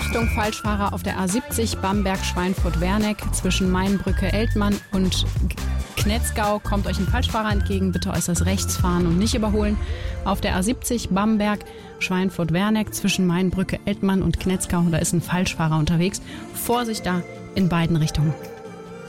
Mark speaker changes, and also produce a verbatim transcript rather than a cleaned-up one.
Speaker 1: Achtung, Falschfahrer auf der A siebzig Bamberg-Schweinfurt-Werneck zwischen Mainbrücke, Eltmann und Knetzgau kommt euch ein Falschfahrer entgegen. Bitte äußerst rechts fahren und nicht überholen. Auf der A siebzig Bamberg-Schweinfurt-Werneck zwischen Mainbrücke, Eltmann und Knetzgau, da ist ein Falschfahrer unterwegs. Vorsicht da in beiden Richtungen.